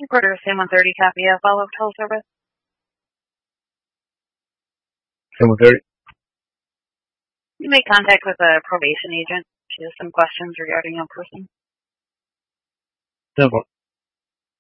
Recorder SAM 130, copy of follow-up toll service. SAM 130. You make contact with a probation agent. She has some questions regarding your person. 10-4.